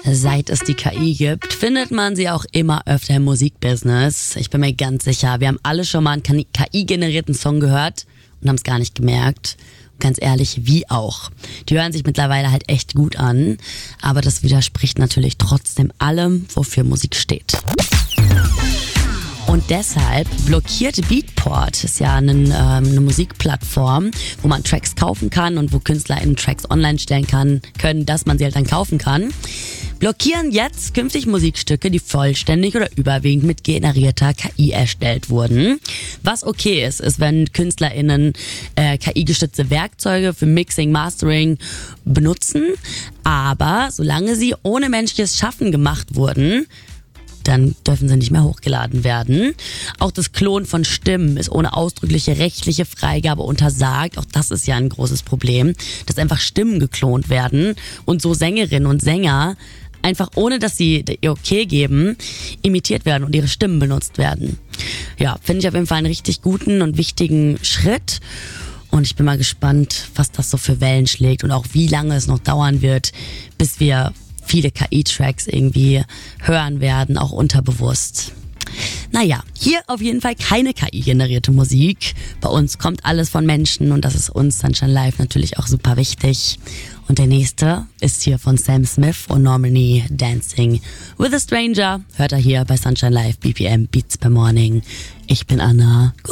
Seit es die KI gibt, findet man sie auch immer öfter im Musikbusiness. Ich bin mir ganz sicher, wir haben alle schon mal einen KI-generierten Song gehört und haben es gar nicht gemerkt. Und ganz ehrlich, wie auch. Die hören sich mittlerweile halt echt gut an, aber das widerspricht natürlich trotzdem allem, wofür Musik steht. Und deshalb blockiert Beatport, ist ja eine Musikplattform, wo man Tracks kaufen kann und wo KünstlerInnen Tracks online stellen können, dass man sie halt dann kaufen kann, blockieren jetzt künftig Musikstücke, die vollständig oder überwiegend mit generierter KI erstellt wurden. Was okay ist, wenn KünstlerInnen KI-gestützte Werkzeuge für Mixing, Mastering benutzen, aber solange sie ohne menschliches Schaffen gemacht wurden, dann dürfen sie nicht mehr hochgeladen werden. Auch das Klonen von Stimmen ist ohne ausdrückliche rechtliche Freigabe untersagt. Auch das ist ja ein großes Problem, dass einfach Stimmen geklont werden und so Sängerinnen und Sänger einfach ohne, dass sie ihr Okay geben, imitiert werden und ihre Stimmen benutzt werden. Ja, finde ich auf jeden Fall einen richtig guten und wichtigen Schritt. Und ich bin mal gespannt, was das so für Wellen schlägt und auch wie lange es noch dauern wird, bis wir viele KI-Tracks irgendwie hören werden, auch unterbewusst. Naja, hier auf jeden Fall keine KI-generierte Musik. Bei uns kommt alles von Menschen und das ist uns Sunshine Live natürlich auch super wichtig. Und der nächste ist hier von Sam Smith und Normani, Dancing with a Stranger. Hört er hier bei Sunshine Live, BPM Beats per Morning. Ich bin Anna.